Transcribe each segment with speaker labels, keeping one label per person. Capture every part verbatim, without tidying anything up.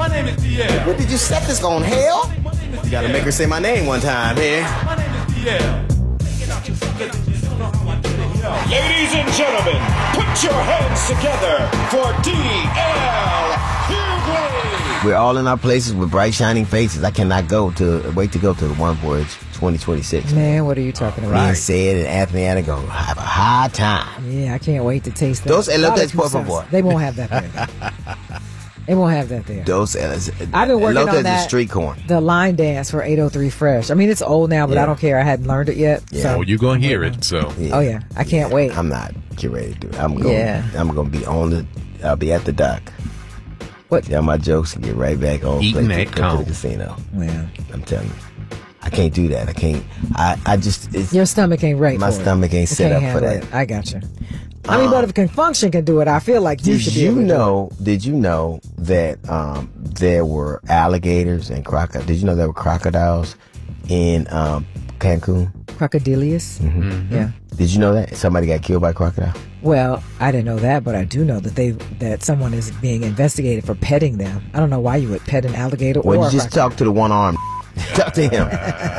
Speaker 1: My name is D L.
Speaker 2: What did you set this on, hell? You gotta make her say my name one time here.
Speaker 1: My name is D L.
Speaker 3: Ladies and gentlemen, put your hands together for D L Hughley.
Speaker 2: We're all in our places with bright, shining faces. I cannot go to wait to go to the One Voyage twenty twenty-six.
Speaker 4: Man, what are you talking about?
Speaker 2: Me and Sid and Anthony Anna go have a high time.
Speaker 4: Yeah, I can't wait to taste that.
Speaker 2: Dos elotes, por favor.
Speaker 4: They won't have that there. They won't have that there.
Speaker 2: Dos elotes.
Speaker 4: I've been working
Speaker 2: elotes
Speaker 4: on that.
Speaker 2: Is street corn.
Speaker 4: The line dance for eight oh three Fresh. I mean, it's old now, but
Speaker 2: Yeah.
Speaker 4: I don't care. I hadn't learned it yet.
Speaker 2: Yeah.
Speaker 4: So.
Speaker 5: Oh, you're going to hear it, so.
Speaker 2: Yeah.
Speaker 4: Oh, yeah. I can't
Speaker 2: Yeah,
Speaker 4: wait.
Speaker 2: I'm not get ready to do it. I'm going.
Speaker 4: Yeah.
Speaker 2: I'm going to be on the. I'll be at the dock.
Speaker 4: What?
Speaker 2: Tell my jokes and get right back on.
Speaker 5: Eating
Speaker 2: play,
Speaker 5: that
Speaker 2: to, to the
Speaker 5: cone.
Speaker 2: casino.
Speaker 4: Yeah.
Speaker 2: I'm telling you, I can't do that. I can't. I. I just. It's,
Speaker 4: Your stomach ain't right
Speaker 2: My
Speaker 4: for it.
Speaker 2: stomach ain't
Speaker 4: It
Speaker 2: set
Speaker 4: can't
Speaker 2: up for
Speaker 4: handle
Speaker 2: that.
Speaker 4: it. I got you. I mean, but if can function can do it, I feel like you
Speaker 2: Did
Speaker 4: should be
Speaker 2: you
Speaker 4: able to
Speaker 2: know? Did you know that um, there were alligators and crocodiles? Did you know there were crocodiles in um, Cancun?
Speaker 4: do it. Crocodilius?
Speaker 2: Mm-hmm.
Speaker 4: Yeah.
Speaker 2: Did you know that somebody got killed by a crocodile?
Speaker 4: Well, I didn't know that, but I do know that they that someone is being investigated for petting them. I don't know why you would pet an alligator
Speaker 2: Well,
Speaker 4: or
Speaker 2: you
Speaker 4: a
Speaker 2: just
Speaker 4: crocodile.
Speaker 2: talk to the one arm. Talk to him.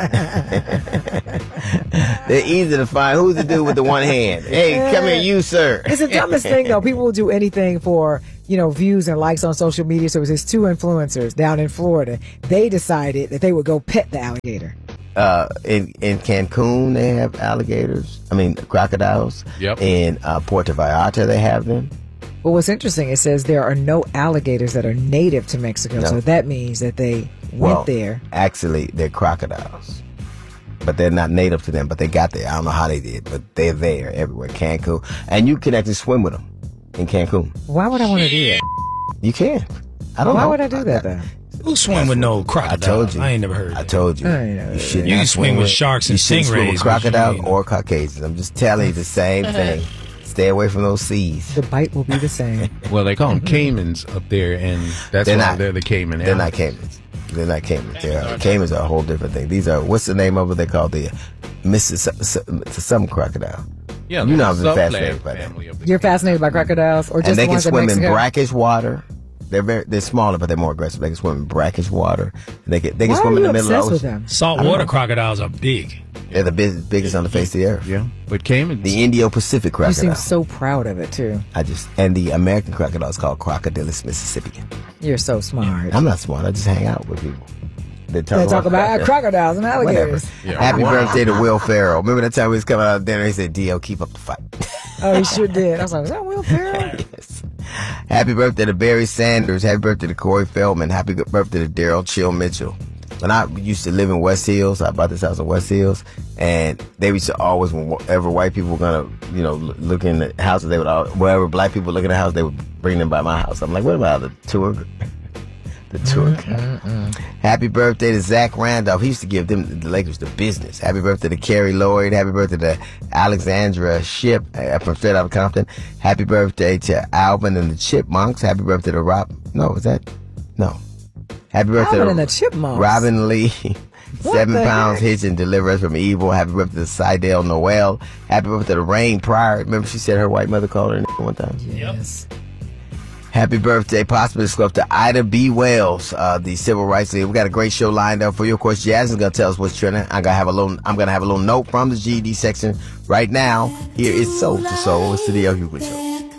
Speaker 2: They're easy to find. Who's the dude with the one hand? Hey, come here, you sir.
Speaker 4: It's the dumbest thing, though. People will do anything for, you know, views and likes on social media. So it was these two influencers down in Florida. They decided that they would go pet the alligator.
Speaker 2: Uh, in in Cancun, they have alligators. I mean, crocodiles.
Speaker 5: Yep.
Speaker 2: In uh, Puerto Vallarta, they have them.
Speaker 4: But what's interesting, it says there are no alligators that are native to Mexico.
Speaker 2: No.
Speaker 4: So that means that they
Speaker 2: Well,
Speaker 4: went there.
Speaker 2: Actually, they're crocodiles, but they're not native to them. But they got there. I don't know how they did, but they're there everywhere. Cancun, and you can actually swim with them in Cancun.
Speaker 4: Why would I want to do that?
Speaker 2: You can. I don't
Speaker 4: Why
Speaker 2: know.
Speaker 4: would I do that, though?
Speaker 6: Who swim with no crocodile?
Speaker 2: I told you.
Speaker 6: I ain't never heard of
Speaker 2: I
Speaker 6: that.
Speaker 2: told you.
Speaker 4: I know.
Speaker 2: You should
Speaker 6: You
Speaker 2: not
Speaker 6: can swim with sharks and
Speaker 2: you shouldn't swim with
Speaker 6: stingrays, but you
Speaker 2: crocodiles
Speaker 6: ain't-
Speaker 2: or Caucasians. I'm just telling you the same thing. Stay away from those seas.
Speaker 4: The bite will be the same.
Speaker 5: Well, they call them caimans up there, and that's
Speaker 2: They're
Speaker 5: why
Speaker 2: not.
Speaker 5: they're the caiman.
Speaker 2: They're not
Speaker 5: alligators.
Speaker 2: caimans. They're not caimans. They're, caimans are a whole different thing. These are, what's the name of it? They call the Mississippi, some crocodile.
Speaker 5: Yeah,
Speaker 2: You know
Speaker 5: there's
Speaker 2: I've
Speaker 5: a
Speaker 2: been fascinated
Speaker 5: subclade
Speaker 2: by them.
Speaker 5: family of the
Speaker 4: You're
Speaker 5: caimans.
Speaker 4: fascinated by crocodiles, or just
Speaker 2: And they
Speaker 4: the
Speaker 2: can
Speaker 4: ones in
Speaker 2: swim in
Speaker 4: Mexico?
Speaker 2: brackish water. They're very, they're smaller, but they're more aggressive. They can swim in brackish water. They can, they can
Speaker 4: Why
Speaker 2: swim
Speaker 4: are
Speaker 2: in
Speaker 4: you
Speaker 2: the middle of
Speaker 4: obsessed
Speaker 2: the
Speaker 4: with
Speaker 2: ocean.
Speaker 4: them?
Speaker 6: Saltwater crocodiles are big.
Speaker 2: They're the big, biggest on the face of the earth.
Speaker 5: Yeah, but caimans.
Speaker 2: The Indo-Pacific
Speaker 4: You
Speaker 2: crocodile.
Speaker 4: seem so proud of it too.
Speaker 2: I just and the American crocodile is called Crocodilus mississippian.
Speaker 4: You're so smart.
Speaker 2: I'm not smart. I just hang out with people. They talk,
Speaker 4: They talk about crocodiles and
Speaker 2: whatever.
Speaker 4: alligators.
Speaker 5: Yeah.
Speaker 2: Happy
Speaker 5: Wow.
Speaker 2: birthday to Will Ferrell. Remember that time we was coming out of dinner? He said, "D L, keep up the fight."
Speaker 4: Oh, he sure did. I was like, is that Will Ferrell?
Speaker 2: Yes. Happy birthday to Barry Sanders. Happy birthday to Corey Feldman. Happy birthday to Daryl Chill Mitchell. When I used to live in West Hills, I bought this house in West Hills, and they used to always, whenever white people were gonna, you know, look in the houses, they would, all, wherever black people look in the house, they would bring them by my house. I'm like, what about the tour? The tour guide. Happy birthday to Zach Randolph. He used to give them the Lakers the business. Happy birthday to Carrie Lloyd. Happy birthday to Alexandra Ship uh, from Straight Outta Compton. Happy birthday to Alvin and the Chipmunks. Happy birthday to Rob. No, is that? No. Happy birthday
Speaker 4: Alvin
Speaker 2: to
Speaker 4: and the Chipmunks.
Speaker 2: Robin Lee. Seven
Speaker 4: the
Speaker 2: pounds
Speaker 4: heck?
Speaker 2: hitch and deliver us from evil. Happy birthday to Sidell Noel. Happy birthday to Rain Pryor. Remember she said her white mother called her nigga one time?
Speaker 4: Yes.
Speaker 2: Happy birthday, possibly to Ida B. Wells, uh, the civil rights leader. We got a great show lined up for you. Of course, Jasmine's gonna tell us what's trending. I'm gonna have a little. I'm gonna have a little note from the G E D section right now. Here is Soul to Soul. It's the D L Hughley Show.